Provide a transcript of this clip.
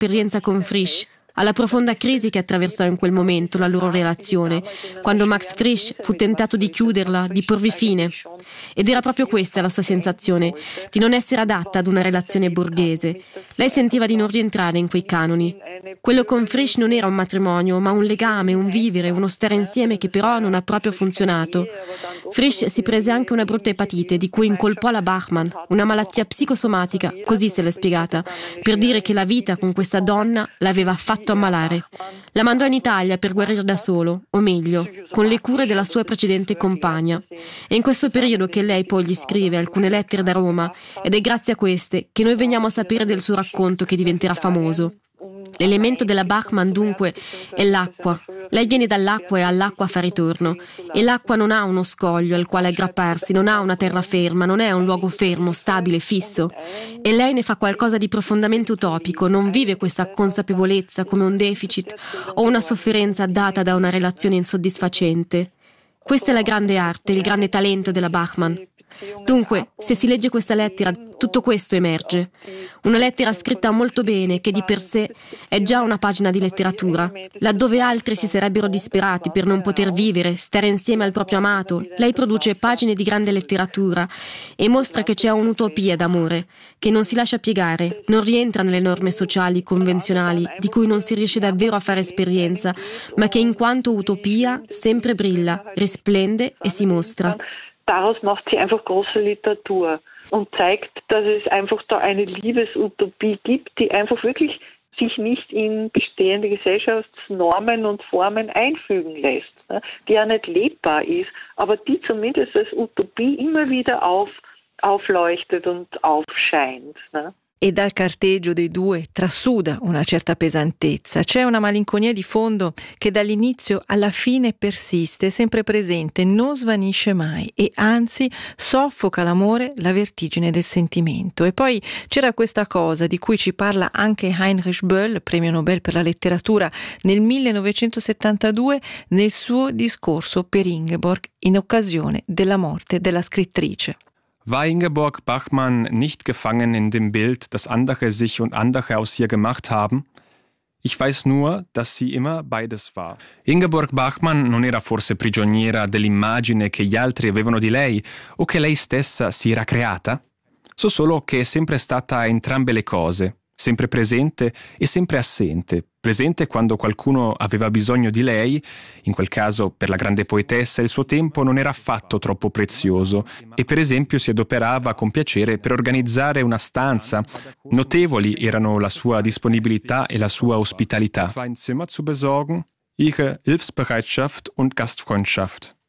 esperienza con Frisch, alla profonda crisi che attraversò in quel momento la loro relazione, quando Max Frisch fu tentato di chiuderla, di porvi fine. Ed era proprio questa la sua sensazione, di non essere adatta ad una relazione borghese. Lei sentiva di non rientrare in quei canoni. Quello con Frisch non era un matrimonio, ma un legame, un vivere, uno stare insieme che però non ha proprio funzionato. Frisch si prese anche una brutta epatite di cui incolpò la Bachmann, una malattia psicosomatica, così se l'è spiegata, per dire che la vita con questa donna l'aveva fatto ammalare. La mandò in Italia per guarire da solo, o meglio, con le cure della sua precedente compagna. È in questo periodo che lei poi gli scrive alcune lettere da Roma, ed è grazie a queste che noi veniamo a sapere del suo racconto che diventerà famoso. L'elemento della Bachmann dunque è l'acqua. Lei viene dall'acqua e all'acqua fa ritorno. E l'acqua non ha uno scoglio al quale aggrapparsi, non ha una terraferma, non è un luogo fermo, stabile, fisso. E lei ne fa qualcosa di profondamente utopico, non vive questa consapevolezza come un deficit o una sofferenza data da una relazione insoddisfacente. Questa è la grande arte, il grande talento della Bachmann. Dunque, se si legge questa lettera, tutto questo emerge. Una lettera scritta molto bene, che di per sé è già una pagina di letteratura. Laddove altri si sarebbero disperati per non poter vivere, stare insieme al proprio amato, lei produce pagine di grande letteratura e mostra che c'è un'utopia d'amore, che non si lascia piegare, non rientra nelle norme sociali convenzionali, di cui non si riesce davvero a fare esperienza, ma che in quanto utopia sempre brilla, risplende e si mostra. Daraus macht sie einfach große Literatur und zeigt, dass es einfach da eine Liebesutopie gibt, die einfach wirklich sich nicht in bestehende Gesellschaftsnormen und Formen einfügen lässt, die ja nicht lebbar ist, aber die zumindest als Utopie immer wieder aufleuchtet und aufscheint. E dal carteggio dei due trasuda una certa pesantezza. C'è una malinconia di fondo che dall'inizio alla fine persiste, sempre presente, non svanisce mai e anzi soffoca l'amore, la vertigine del sentimento. E poi c'era questa cosa di cui ci parla anche Heinrich Böll, premio Nobel per la letteratura, nel 1972 nel suo discorso per Ingeborg in occasione della morte della scrittrice. War Ingeborg Bachmann nicht gefangen in dem Bild, das andere sich und andere aus ihr gemacht haben? Ich weiß nur, dass sie immer beides war. Ingeborg Bachmann non era forse prigioniera dell'immagine che gli altri avevano di lei o che lei stessa si era creata? So solo che è sempre stata entrambe le cose, sempre presente e sempre assente. Presente quando qualcuno aveva bisogno di lei, in quel caso per la grande poetessa il suo tempo non era affatto troppo prezioso e per esempio si adoperava con piacere per organizzare una stanza. Notevoli erano la sua disponibilità e la sua ospitalità. Ein Zimmer zu besorgen, ihre Hilfsbereitschaft und Gastfreundschaft.